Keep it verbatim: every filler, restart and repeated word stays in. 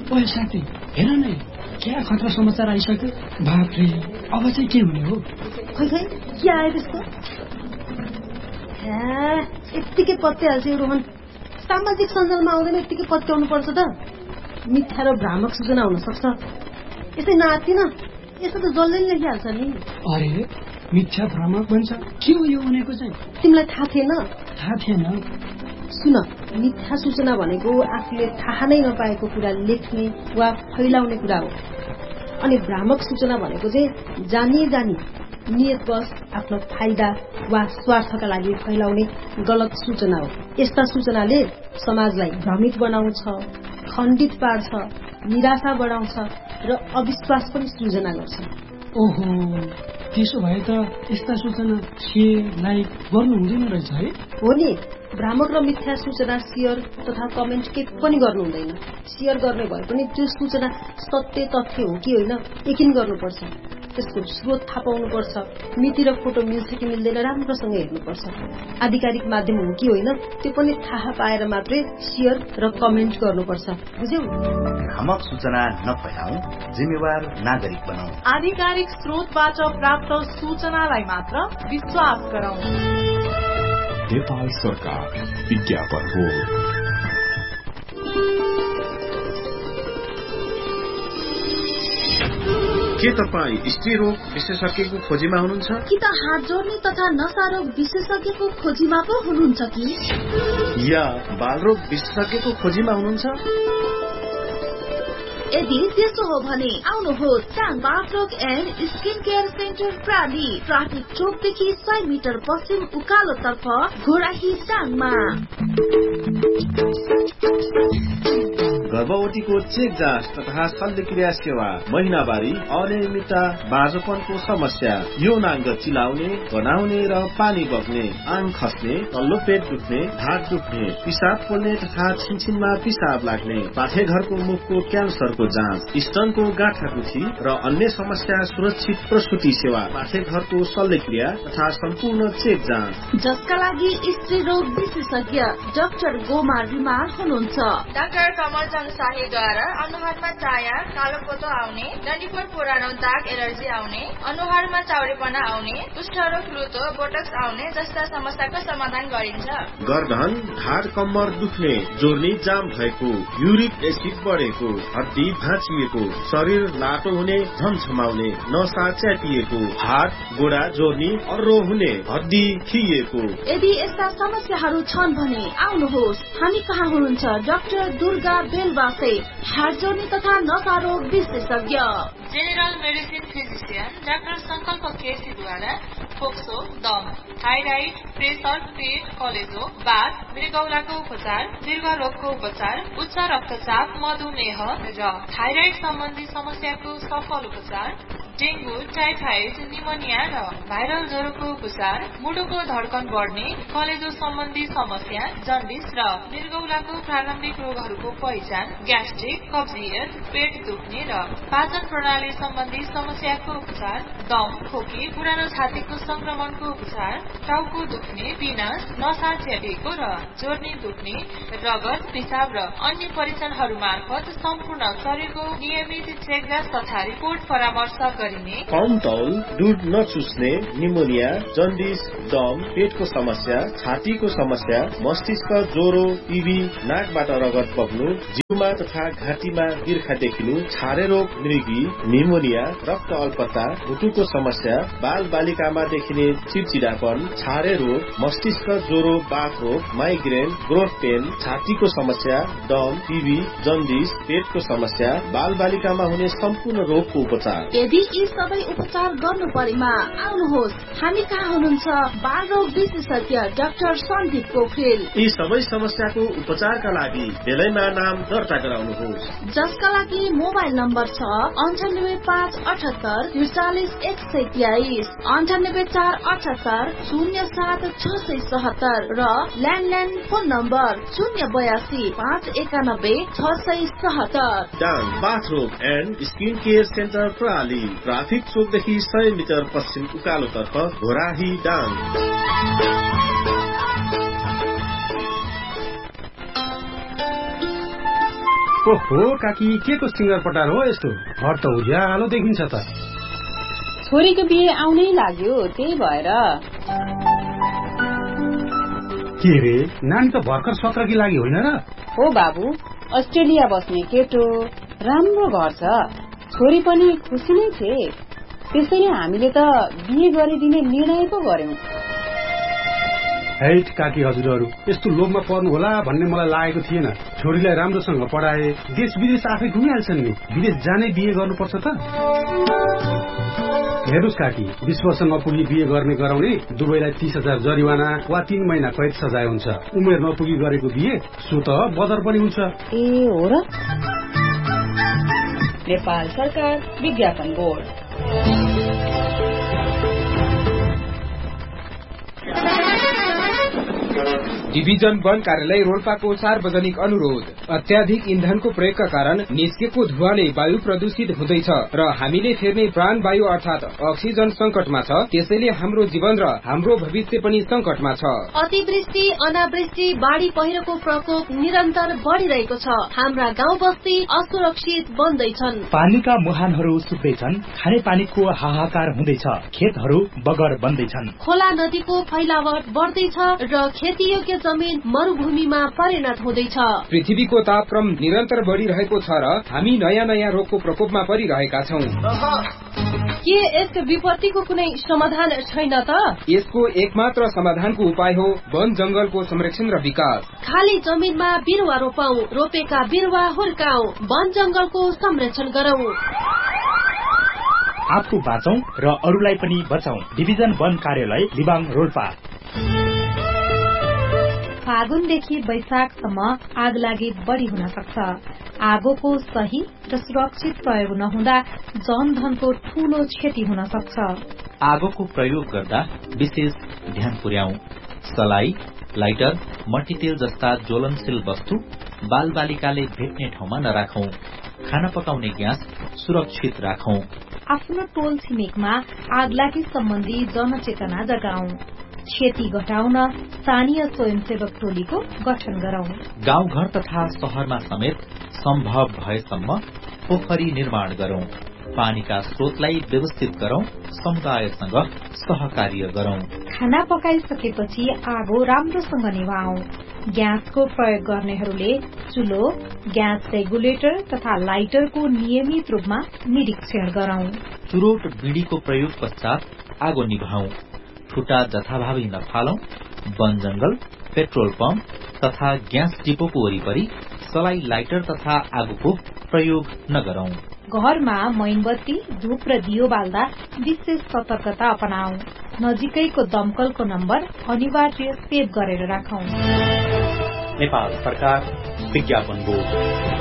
ओए साथी हेर न क्या खतरा समाचार आइसक्यो। बापरे अब चाहिँ के हुने हो? खै खै के आयो त्यस्तो? यत्तिकै पत्याइहाल्छ यो रोहन। सामाजिक सञ्जालमा आउँदैन यत्तिकै पत्याउनु पर्छ त। मिथ्या र भ्रामक सूचना हुन सक्छ। यसै नातिन यसो त जसले लेखिहाल्छ नि। अरे मिथ्या भ्रामक भन्छ के हो यो भनेको चाहिँ? तिमीलाई थाहा थिएन? थाहा थिएन। सुन, मिथ्या सूचना भनेको आफूले थाहा नै नपाएको कुरा लेख्ने वा फैलाउने कुरा हो। अनि भ्रामक सूचना भनेको चाहिँ जानी जानी नियतवश आफ्नो फाइदा वा स्वार्थका लागि फैलाउने गलत सूचना हो। यस्ता सूचनाले समाजलाई भ्रमित बनाउँछ, खण्डित पार्छ, निराशा बढाउँछ र अविश्वास पनि सृजना गर्छ। ओहो, त्यसो भए त यस्ता सूचना सेयर लाइक गर्नु हुँदैन रहेछ है? हो नि, भ्रामक र मिथ्या सूचना शेयर तथा कमेन्ट के पनि गर्नु हुँदैन। शेयर गर्ने भए पनि त्यो सूचना सत्य तथ्य हो कि होइन यकिन गर्नुपर्छ। त्यसको स्रोत थाहा पाउनुपर्छ। मिति र फोटो मिल्छ कि मिल्दैन राम्रोसँग हेर्नुपर्छ। आधिकारिक माध्यम हो कि होइन त्यो पनि थाहा पाएर मात्रै शेयर र कमेन्ट गर्नुपर्छ। बुझ्यौ? भ्रामक सूचना नफैलाऊ, जिम्मेवार नागरिक बनाऊ। आधिकारिक स्रोतबाट प्राप्त सूचनालाई मात्र विश्वास गरौँ। नेपाल सरकार विज्ञापन हो। के तपाईँ स्त्रीरोग विशेषज्ञको खोजीमा हुनुहुन्छ? कि त हात जोड्ने तथा नशा रोग विशेषज्ञको खोजीमा पो हुनुहुन्छ कि? या बालरोग विशेषज्ञको खोजीमा हुनुहुन्छ? यदि त्यसो हो भने आउनुहोस् टाङ बाथरोग and skin care centre प्राली, traffic चोकदेखि सय मिटर पश्चिम उकालो तर्फ घोराही टाङमा। गर्भवतीको चेक जाँच तथा शल्यक्रिया सेवा, महिनावारी, अनियमितता, बाँझोपनको समस्या, यौनाङ्ग चिलाउने, गनाउने र पानी बग्ने, आङ खस्ने, तल्लो पेट दुख्ने, ढाड दुख्ने, पिसाब पोल्ने तथा छिनछिनमा पिसाब लाग्ने, पाठेघरको मुखको क्यान्सरको जाँच, स्तनको गाँठागुठी र अन्य समस्या सुरक्षित प्रसुति सेवा, पाठेघरको शल्यक्रिया तथा सम्पूर्ण चेक जाँच, जसका लागि स्त्री रोग विशेषज्ञ डाक्टर गोमार रिमाल हुनुहुन्छ। डाक्टर कमल शाहीद्वारा अनुहारमा चाया, कालो पोतो आउने, डन्डीफोर पुरानो दाग एलर्जी आउने, अनुहारमा चाउरेपना आउने, कुष्ठरोग, लुतो, बोटक्स आउने जस्ता समस्याको समाधान गरिन्छ। गर्दन, ढाड कम्मर दुख्ने, जोर्नी जाम भएको, युरिक एसिड बढेको, हड्डी भाँचिएको, शरीर लाटो हुने, झमझमाउने, नसा च्यातिएको, हात गोडा जोर्नी अर्रो हुने, हड्डी खिएको। यदि यस्ता समस्याहरू छन् भने आउनुहोस्, हामी कहाँ हुनुहुन्छ? डाक्टर दुर्गा बेलवासे, हात जोड्ने तथा नशा रोग विशेषज्ञ। जेनरल मेडिसिन फिजिशियन डाक्टर संकल्प केसीद्वारा फोक्सो, दम, थाइराइड, प्रेसर, पेट, कलेजो, बाथ, मृगौलाको उपचार, दीर्घ रोगको उपचार, उच्च रक्तचाप, मधुमेह र थाइराइड सम्बन्धी समस्याको सफल उपचार, डेंगू, टाइफाइड, निमोनिया र भाइरल ज्वरोको उपचार, मुटुको धड्कन बढ्ने, कलेजो सम्बन्धी समस्या, जन्डिस र मृगौलाको प्रारम्भिक रोगहरूको पहिचान, ग्यास्ट्रिक, कब्जियत, पेट दुख्ने र पाचन प्रणाली सम्बन्धी समस्याको उपचार, दम, खोकी, पुरानो छातीको संक्रमणको उपचार, टाउको दुख्ने, पिनस, नसा च्यातिएको र जोर्नी दुख्ने, रगत, पिसाब र अन्य परीक्षणहरू मार्फत सम्पूर्ण शरीरको नियमित चेकजाँच तथा रिपोर्ट परामर्श गरिने। कम तौल, दूध नचुस्ने, निमोनिया, जन्डिस, दम, पेटको समस्या, छातीको समस्या, मस्तिष्क ज्वरो, टिबी, नाकबाट रगत बग्नु, जिउमा तथा घाँटीमा बिर्खा देखिनु, छारे रोग, मृगी, निमोनिया, रक्त अल्पता, मुटुको समस्या, बाल बालिकामा देखिने चिडचिडापन, छारे रोग, मस्तिष्क ज्वरो, बाथ रोग, माइग्रेन, ग्रोथ पेन, छातीको समस्या, दम, टिबी, जन्डिस, पेटको समस्या, बाल बालिकामा हुने सम्पूर्ण रोगको उपचार। यदि यी सबै उपचार गर्नु परेमा आउनुहोस्, हामी कहाँ हुनुहुन्छ? बाल रोग विशेषज्ञ डाक्टर सन्दीप पोखरेल। यी सबै समस्याको उपचारका लागि बेलैमा नाम दर्ता गराउनुहोस्, जसका लागि मोबाइल नम्बर छ अन्ठानब्बे पाँच अठहत्तर त्रिचालिस एक सय तेइस, अन्ठानब्बे चार अठहत्तर शून्य सात छ सय सतहत्तर र ल्यान्डलाइन फोन नम्बर शून्य बयासी पाँच एकानब्बे छ सय सतहत्तर। डाङ बाथरोग and skin care centre प्राली, traffic चोकदेखि सय मिटर पश्चिम उकालो तर्फ घोराही डाङ। ओहो काकी के को सिंगर पटार हो यस्तो? घर त उज्यालो देखिन्छ त। छोरीको बिहे आउनै लाग्यो त्यही भएर। के रे नानी त भर्खर सत्रकी लागि होइन र? हो बाबु, अस्ट्रेलिया बस्ने केटो, राम्रो घर छ, छोरी पनि खुसी नै थिए, त्यसैले हामीले त बिहे गरिदिने निर्णय पो गर्यौं। हैट काकी हजुरहरू यस्तो लोभमा पर्नु होला भन्ने मलाई लागेको थिएन। छोरीलाई राम्रोसँग पढाए देश विदेश आफै घुमिहाल्छन् नि, विदेश जाने बिहे गर्नुपर्छ त? हेर्नुहोस् काकी, बीस वर्ष नपुगी बिहे गर्ने गराउने दुवैलाई तीस हजार जरिवाना वा तीन महिना कैद सजाय हुन्छ। उमेर नपुगी गरेको बिहे सो त बदर पनि हुन्छ। ए हो र? नेपाल सरकार विज्ञापन बोर्ड। डिभिजन वन कार्यालय रोल्पाको सार्वजनिक अनुरोध। अत्याधिक इन्धनको प्रयोगका कारण निस्केको धुवाले वायु प्रदूषित हुँदैछ र हामीले फेर्ने प्राणवायु अर्थात अक्सिजन संकटमा छ। त्यसैले हाम्रो जीवन र हाम्रो भविष्य पनि संकटमा छ। अतिवृष्टि, अनावृष्टि, बाढ़ी पहिरोको प्रकोप निरन्तर बढ़िरहेको छ। हाम्रा गाउँ बस्ती असुरक्षित बन्दैछन्। पानीका मुहानहरू सुक्दैछन्, खाने पानीको हाहाकार हुँदैछ, खेतहरू बगर बन्दैछन्, खोला नदीको फैलावट बढ्दैछ र खेतीयोग्य जमिन मरुभूमिमा परिणत हुँदैछ। पृथ्वीको तापक्रम निरन्तर बढ़िरहेको छ र हामी नयाँ नयाँ रोगको प्रकोपमा परिरहेका छौं। के यस विपत्तिको कुनै समाधान छैन त? यसको एकमात्र समाधानको उपाय हो वन जंगलको संरक्षण र विकास। खाली जमिनमा बिरुवा रोपौं, रोपेका बिरुवा हुर्काऊ, वन जंगलको संरक्षण गरौं। आफू बाँचौं र अरूलाई पनि बचाउँ। डिभिजन वन कार्यालय लिबाङ रोल्पा। फागुनदेखि वैशाखसम्म आग लागि बढ़ी हुन सक्छ। आगोको सही र सुरक्षित प्रयोग नहुँदा जनधनको ठूलो क्षति हुन सक्छ। आगोको प्रयोग गर्दा विशेष ध्यान पुर्याउँ। सलाई, लाइटर, मट्टीतेल जस्ता ज्वलनशील वस्तु बाल बालिकाले भेट्ने ठाउँमा नराखौं। खाना पकाउने ग्यास सुरक्षित राखौं। आफ्नो टोल छिमेकमा आगलागी सम्बन्धी जनचेतना जगाउँ। क्षति घटाउन स्थानीय स्वयंसेवक टोलीको गठन गरौं। गाउँघर तथा शहरमा समेत सम्भव भएसम्म पोखरी निर्माण गरौं। पानीका स्रोतलाई व्यवस्थित गरौं। समुदायसँग सहकार्य गरौं। खाना पकाइसकेपछि आगो राम्रोसँग निभाऊ। ग्यासको प्रयोग गर्नेहरूले चुलो, ग्यास रेगुलेटर तथा लाइटरको नियमित रूपमा निरीक्षण गरौं। चुरोट बीडीको प्रयोग पश्चात आगो निभाऊ। ठुटा जथाभावी नफालौं। वन जंगल, पेट्रोल पम्प तथा ग्यास डिपोको वरिपरि सलाई, लाइटर तथा आगोको प्रयोग नगरौं। घरमा मैनबत्ती, धूप र दियो बाल्दा विशेष सतर्कता अपनाऊ। नजिकैको दमकलको नम्बर अनिवार्य सेभ गरेर राखौं। नेपाल सरकार विज्ञापन बोर्ड।